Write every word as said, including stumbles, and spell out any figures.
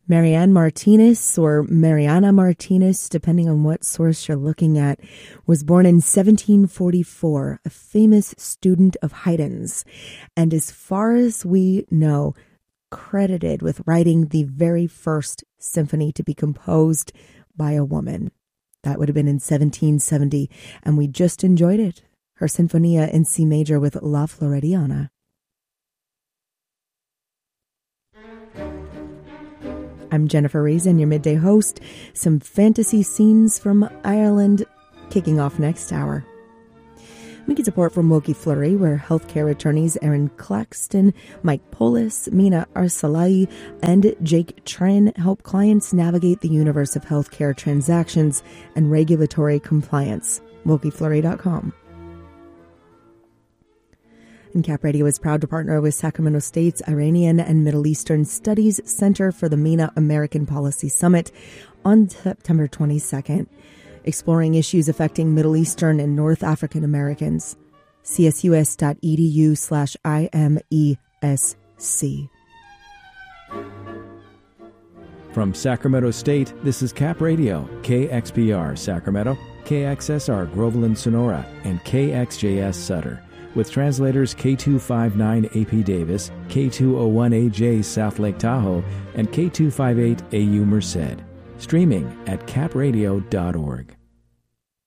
Marianne Martinez, or Mariana Martinez, depending on what source you're looking at, was born in seventeen forty-four, a famous student of Haydn's, and as far as we know, credited with writing the very first symphony to be composed by a woman. That would have been in seventeen seventy, and we just enjoyed it. Her Sinfonia in C major with La Floridiana. I'm Jennifer Reason, your midday host. Some fantasy scenes from Ireland kicking off next hour. We get support from Wilkie Fleury, where healthcare attorneys Erin Claxton, Mike Polis, Mina Arsalai, and Jake Tran help clients navigate the universe of healthcare transactions and regulatory compliance. Wilkie Fleury dot com. And Cap Radio is proud to partner with Sacramento State's Iranian and Middle Eastern Studies Center for the MENA American Policy Summit on September twenty-second, exploring issues affecting Middle Eastern and North African Americans. C S U S dot E D U slash I M E S C. From Sacramento State, this is Cap Radio, K X P R Sacramento, K X S R Groveland Sonora, and K X J S Sutter, with translators K two fifty-nine A P Davis, K two oh one A J South Lake Tahoe, and K two fifty-eight A U Merced. Streaming at cap radio dot org.